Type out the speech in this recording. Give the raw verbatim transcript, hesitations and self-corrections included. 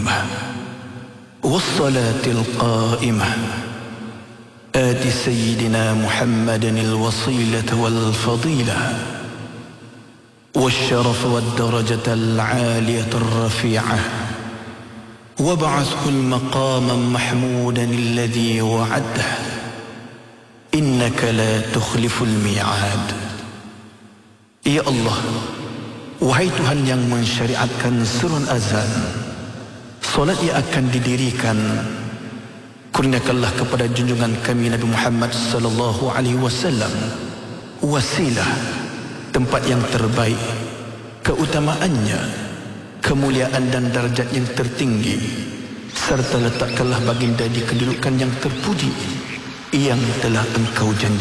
والصلاة القائمة آت سيدنا محمد الوصيلة والفضيلة والشرف والدرجة العالية الرفيعة وابعثه المقام محمودا الذي وعده إنك لا تخلف الميعاد. Ya Allah, wahai Tuhan yang mensyariatkan surun azan, solat yang akan didirikan, kurniakanlah kepada junjungan kami Nabi Muhammad sallallahu alaihi wasallam wasilah, tempat yang terbaik, keutamaannya, kemuliaan dan darjat yang tertinggi, serta letakkanlah baginda di kedudukan yang terpuji yang telah Engkau janji.